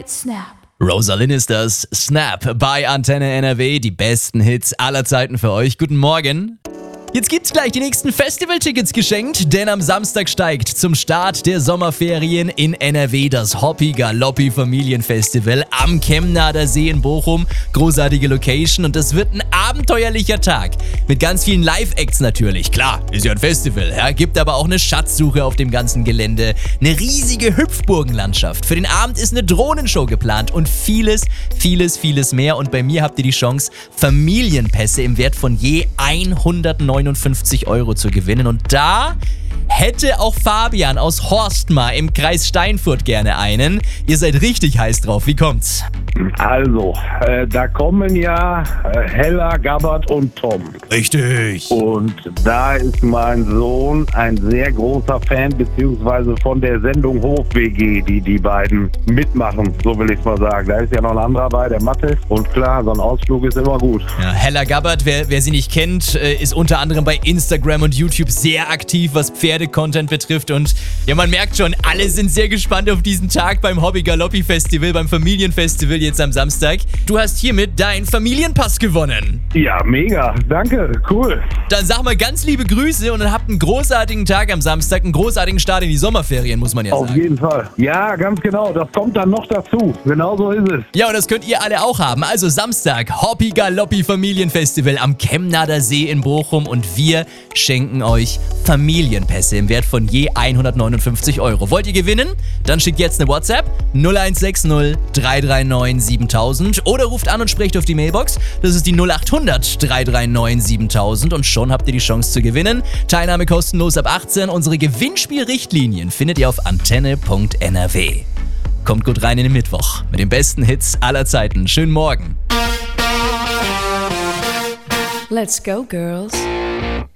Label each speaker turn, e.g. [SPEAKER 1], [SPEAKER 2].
[SPEAKER 1] Hit Snap.
[SPEAKER 2] Rosalind ist das. Snap bei Antenne NRW. Die besten Hits aller Zeiten für euch. Guten Morgen. Jetzt gibt's gleich die nächsten Festivaltickets geschenkt, denn am Samstag steigt zum Start der Sommerferien in NRW das Hoppi Galoppi Familienfestival am Kemnader See in Bochum. Großartige Location und das wird ein abenteuerlicher Tag. Mit ganz vielen Live-Acts natürlich. Klar, ist ja ein Festival, ja? Gibt aber auch eine Schatzsuche auf dem ganzen Gelände. Eine riesige Hüpfburgenlandschaft. Für den Abend ist eine Drohnenshow geplant und vieles mehr. Und bei mir habt ihr die Chance, Familienpässe im Wert von je 159 € zu gewinnen. Und da hätte auch Fabian aus Horstmar im Kreis Steinfurt gerne einen. Ihr seid richtig heiß drauf. Wie kommt's?
[SPEAKER 3] Also, da kommen ja Hella, Gabbard und Tom.
[SPEAKER 2] Richtig.
[SPEAKER 3] Und da ist mein Sohn ein sehr großer Fan, beziehungsweise von der Sendung Hof-WG, die beiden mitmachen, so will ich mal sagen. Da ist ja noch ein anderer bei, der Mathe. Und klar, so ein Ausflug ist immer gut.
[SPEAKER 2] Ja, Hella Gabbard, wer sie nicht kennt, ist unter anderem bei Instagram und YouTube sehr aktiv, was Pferde-Content betrifft. Und ja, man merkt schon, alle sind sehr gespannt auf diesen Tag beim Hoppi Galoppi Festival, beim Familienfestival jetzt am Samstag. Du hast hiermit deinen Familienpass gewonnen.
[SPEAKER 3] Ja, mega. Danke. Cool.
[SPEAKER 2] Dann sag mal ganz liebe Grüße und dann habt einen großartigen Tag am Samstag, einen großartigen Start in die Sommerferien, muss man ja sagen.
[SPEAKER 3] Auf jeden Fall. Ja, ganz genau. Das kommt dann noch dazu. Genau so ist es.
[SPEAKER 2] Ja, und das könnt ihr alle auch haben. Also Samstag, Hoppi Galoppi Familienfestival am Kemnader See in Bochum und wir schenken euch Familienpässe im Wert von je 159 €. Wollt ihr gewinnen? Dann schickt jetzt eine WhatsApp 0160 339 7000 oder ruft an und sprecht auf die Mailbox. Das ist die 0800 339 7000 und schon habt ihr die Chance zu gewinnen. Teilnahme kostenlos ab 18. Unsere Gewinnspielrichtlinien findet ihr auf antenne.nrw. Kommt gut rein in den Mittwoch mit den besten Hits aller Zeiten. Schönen Morgen.
[SPEAKER 1] Let's go, girls.